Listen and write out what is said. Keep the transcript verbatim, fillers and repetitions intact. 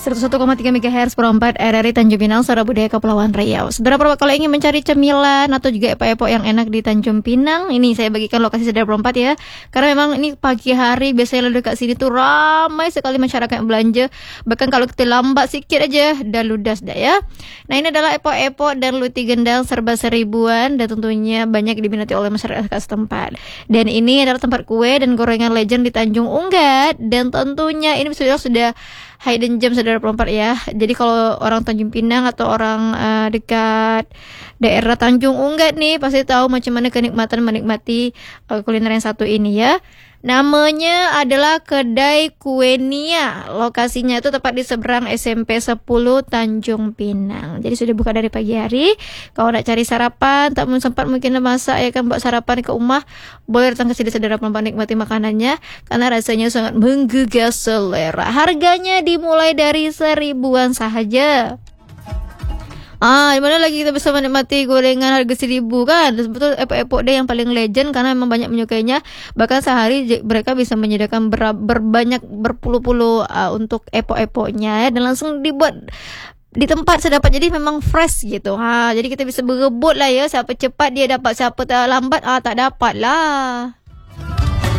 seratus satu koma tiga megahertz per empat R R I Tanjung Pinang, Suara Budaya Kepulauan Riau. Saudara Perempat, kalau ingin mencari cemilan atau juga epok-epok yang enak di Tanjung Pinang, ini saya bagikan lokasi Saudara Perempat ya. Karena memang ini pagi hari biasanya lalu dekat sini tuh ramai sekali masyarakat yang belanja. Bahkan kalau kita lambat sikit aja dah ludas dah ya. Nah, ini adalah epok-epok dan luti gendang serba seribuan dan tentunya banyak diminati oleh masyarakat setempat. Dan ini adalah tempat kue dan gorengan legend di Tanjung Unggat, dan tentunya ini sudah sudah hidden gem Saudara Perempat ya. Jadi kalau orang Tanjung Pinang atau orang uh, dekat daerah Tanjung Unggat nih pasti tahu macam mana kenikmatan menikmati uh, kuliner yang satu ini ya. Namanya adalah Kedai Kue Nia. Lokasinya itu tepat di seberang S M P sepuluh Tanjung Pinang. Jadi sudah buka dari pagi hari. Kalau nak cari sarapan, tak sempat mungkin masak ya kan buat sarapan ke rumah, boleh datang ke sini Saudara Perempat, nikmati makanannya karena rasanya sangat menggugah selera. Harganya dimulai dari seribuan sahaja. Ah, di mana lagi kita bisa menikmati gorengan harga seribu kan? Betul, epok-epok deh yang paling legend karena memang banyak menyukainya. Bahkan sehari mereka bisa menyediakan ber, berbanyak berpuluh-puluh uh, untuk epok-epoknya ya, dan langsung dibuat di tempat sedapat, jadi memang fresh gitu. Ha, jadi kita bisa berebut lah ya, siapa cepat dia dapat, siapa tak lambat ah tak dapat lah.